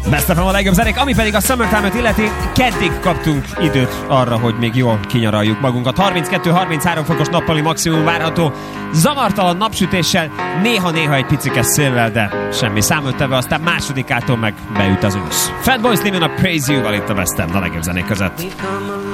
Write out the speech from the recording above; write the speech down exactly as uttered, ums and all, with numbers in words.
Best of a legjobb zenék, ami pedig a Summertime-ot illeti, keddig kaptunk időt arra, hogy még jól kinyaraljuk magunkat. harminckettő harminchárom fokos nappali maximum várható, zavartalan napsütéssel, néha-néha egy picikes széllel, de semmi számolteve, aztán másodikától meg beüt az ősz. Fatboy Slim a Praise You-val itt a Best of a legjobb zenék között.